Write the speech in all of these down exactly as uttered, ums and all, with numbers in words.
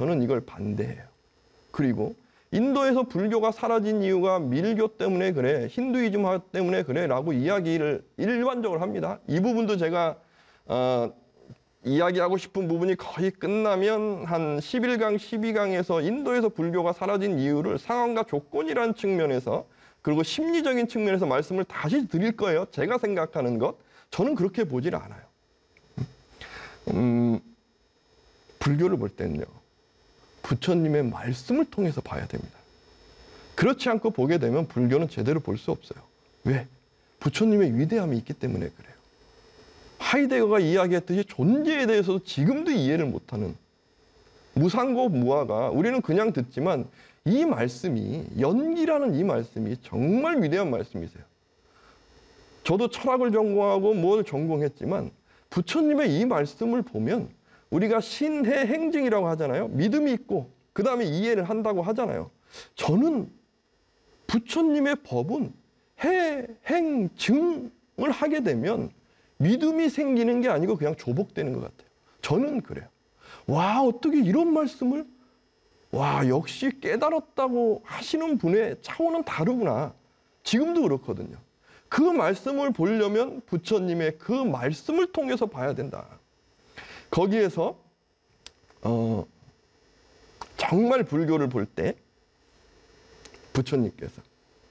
저는 이걸 반대해요. 그리고 인도에서 불교가 사라진 이유가 밀교 때문에 그래, 힌두이즘화 때문에 그래 라고 이야기를 일반적으로 합니다. 이 부분도 제가 어, 이야기하고 싶은 부분이 거의 끝나면 한 십일 강, 십이 강에서 인도에서 불교가 사라진 이유를 상황과 조건이라는 측면에서 그리고 심리적인 측면에서 말씀을 다시 드릴 거예요. 제가 생각하는 것. 저는 그렇게 보질 않아요. 음, 불교를 볼 때는요, 부처님의 말씀을 통해서 봐야 됩니다. 그렇지 않고 보게 되면 불교는 제대로 볼 수 없어요. 왜? 부처님의 위대함이 있기 때문에 그래요. 하이데거가 이야기했듯이 존재에 대해서도 지금도 이해를 못하는 무상고 무아가 우리는 그냥 듣지만 이 말씀이, 연기라는 이 말씀이 정말 위대한 말씀이세요. 저도 철학을 전공하고 뭘 전공했지만 부처님의 이 말씀을 보면 우리가 신해 행증이라고 하잖아요. 믿음이 있고 그 다음에 이해를 한다고 하잖아요. 저는 부처님의 법은 해, 행, 증을 하게 되면 믿음이 생기는 게 아니고 그냥 조복되는 것 같아요. 저는 그래요. 와, 어떻게 이런 말씀을, 와, 역시 깨달았다고 하시는 분의 차원은 다르구나. 지금도 그렇거든요. 그 말씀을 보려면 부처님의 그 말씀을 통해서 봐야 된다. 거기에서 어, 정말 불교를 볼 때 부처님께서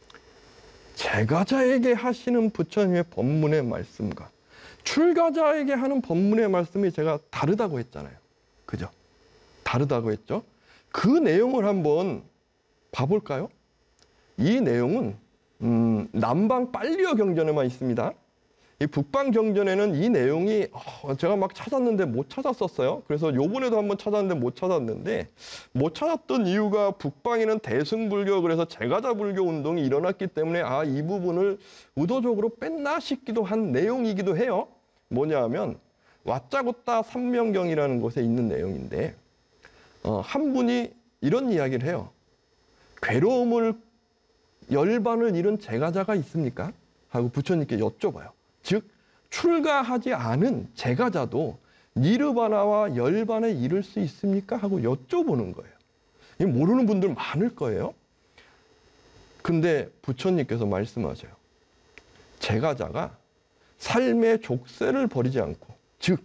제가자에게 하시는 부처님의 법문의 말씀과 출가자에게 하는 법문의 말씀이 제가 다르다고 했잖아요. 그죠? 다르다고 했죠? 그 내용을 한번 봐볼까요? 이 내용은 음, 남방 빨리어 경전에만 있습니다. 이 북방 경전에는 이 내용이 어, 제가 막 찾았는데 못 찾았었어요. 그래서 요번에도 한번 찾았는데 못 찾았는데 못 찾았던 이유가 북방에는 대승불교, 그래서 제가자 불교 운동이 일어났기 때문에 아, 이 부분을 의도적으로 뺐나 싶기도 한 내용이기도 해요. 뭐냐 하면 왓자고따 삼명경이라는 곳에 있는 내용인데 어, 한 분이 이런 이야기를 해요. 괴로움을 열반을 잃은 제가자가 있습니까? 하고 부처님께 여쭤봐요. 즉 출가하지 않은 제가자도 니르바나와 열반에 이를 수 있습니까? 하고 여쭤보는 거예요. 모르는 분들 많을 거예요. 근데 부처님께서 말씀하세요. 제가자가 삶의 족쇄를 버리지 않고, 즉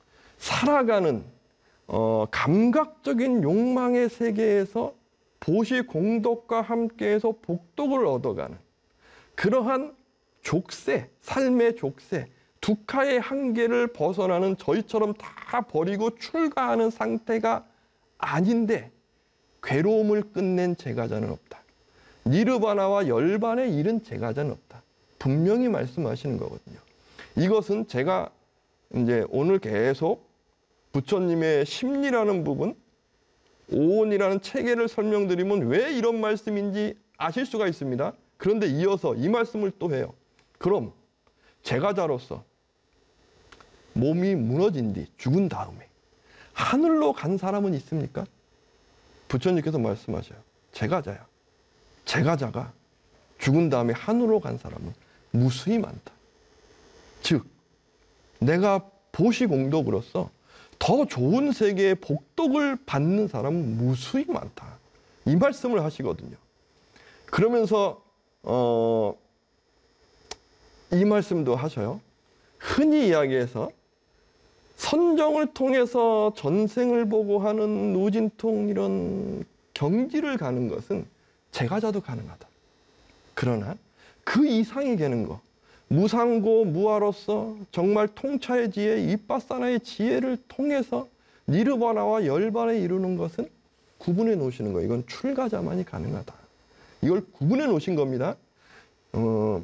살아가는 어, 감각적인 욕망의 세계에서 보시 공덕과 함께해서 복덕을 얻어가는 그러한 족쇄, 삶의 족쇄, 두카의 한계를 벗어나는 저희처럼 다 버리고 출가하는 상태가 아닌데 괴로움을 끝낸 제가자는 없다. 니르바나와 열반에 이른 제가자는 없다. 분명히 말씀하시는 거거든요. 이것은 제가 이제 오늘 계속 부처님의 심리라는 부분, 오온이라는 체계를 설명드리면 왜 이런 말씀인지 아실 수가 있습니다. 그런데 이어서 이 말씀을 또 해요. 그럼 제가자로서 몸이 무너진 뒤 죽은 다음에 하늘로 간 사람은 있습니까? 부처님께서 말씀하셔요. 제가자야. 제가자가 죽은 다음에 하늘로 간 사람은 무수히 많다. 즉 내가 보시공덕으로서 더 좋은 세계의 복덕을 받는 사람은 무수히 많다. 이 말씀을 하시거든요. 그러면서 어, 이 말씀도 하셔요. 흔히 이야기해서 선정을 통해서 전생을 보고 하는 노진통 이런 경지를 가는 것은 제가자도 가능하다. 그러나 그 이상이 되는 거, 무상고 무아로서 정말 통차의 지혜, 이빠사나의 지혜를 통해서 니르바나와 열반에 이루는 것은 구분해 놓으시는 거예요. 이건 출가자만이 가능하다. 이걸 구분해 놓으신 겁니다. 어,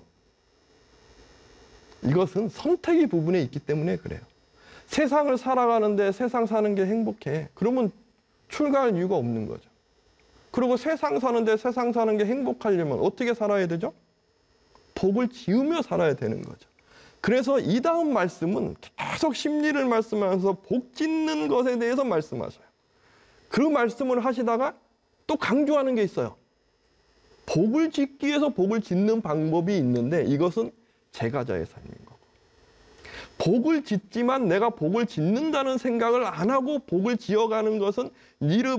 이것은 선택의 부분에 있기 때문에 그래요. 세상을 살아가는데 세상 사는 게 행복해. 그러면 출가할 이유가 없는 거죠. 그리고 세상 사는데 세상 사는 게 행복하려면 어떻게 살아야 되죠? 복을 지으며 살아야 되는 거죠. 그래서 이 다음 말씀은 계속 심리를 말씀하면서 복 짓는 것에 대해서 말씀하셔요. 그 말씀을 하시다가 또 강조하는 게 있어요. 복을 짓기 위해서 복을 짓는 방법이 있는데 이것은 제가자의 삶인 거고, 복을 짓지만 내가 복을 짓는다는 생각을 안 하고 복을 지어가는 것은 니르